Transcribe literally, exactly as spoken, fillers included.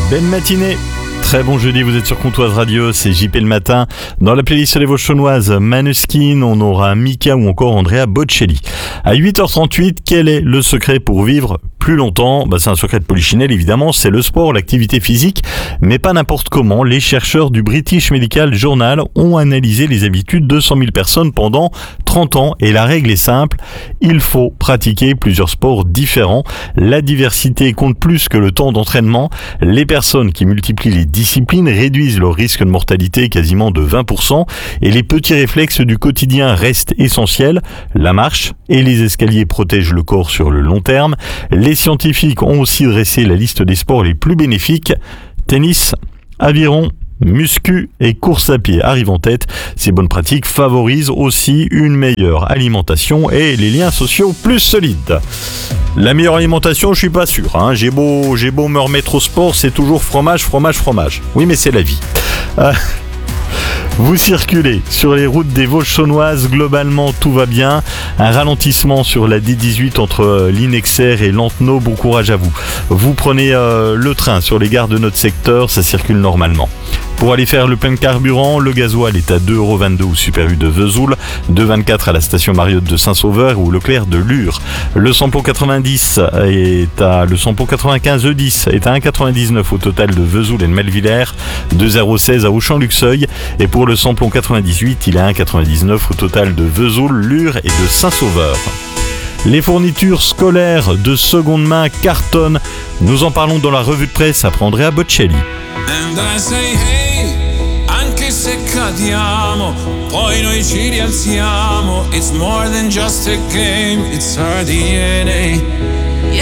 Belle matinée. Très bon jeudi, vous êtes sur Comtoise Radio, c'est J P le matin. Dans la playlist Les Vauchonnoises, Maneskin, on aura Mika ou encore Andrea Bocelli. À huit heures trente-huit, quel est le secret pour vivre plus longtemps? Bah, c'est un secret de Polichinelle évidemment, c'est le sport, l'activité physique, mais pas n'importe comment. Les chercheurs du British Medical Journal ont analysé les habitudes de cent mille personnes pendant trente ans et la règle est simple, il faut pratiquer plusieurs sports différents. La diversité compte plus que le temps d'entraînement. Les personnes qui multiplient les disciplines réduisent leur risque de mortalité quasiment de vingt pour cent et les petits réflexes du quotidien restent essentiels. La marche et les escaliers protègent le corps sur le long terme. Les scientifiques ont aussi dressé la liste des sports les plus bénéfiques. Tennis, aviron, muscu et course à pied arrivent en tête. Ces bonnes pratiques favorisent aussi une meilleure alimentation et les liens sociaux plus solides. La meilleure alimentation, je suis pas sûr. Hein. J'ai beau, j'ai beau me remettre au sport, c'est toujours fromage, fromage, fromage. Oui, mais c'est la vie. Euh... Vous circulez sur les routes des Vauchonnoises, globalement tout va bien. Un ralentissement sur la D dix-huit entre Linexer et Lantenau, bon courage à vous. Vous prenez euh, le train sur les gares de notre secteur, ça circule normalement. Pour aller faire le plein de carburant, le gasoil est à deux euros vingt-deux au Super U de Vesoul, deux euros vingt-quatre à la station Mariotte de Saint-Sauveur ou Leclerc de Lure. Le samplon quatre-vingt-dix est à, le samplon quatre-vingt-quinze E dix est à un euro quatre-vingt-dix-neuf au total de Vesoul et de Melvillers, deux euros seize à Auchan-Luxeuil et pour le samplon quatre-vingt-dix-huit, il est à un euro quatre-vingt-dix-neuf au total de Vesoul, Lure et de Saint-Sauveur. Les fournitures scolaires de seconde main cartonnent. Nous en parlons dans la revue de presse après Andrea Bocelli. And I say hey, anche se cadiamo, poi noi ci rialziamo. It's more than just a game, it's our D N A.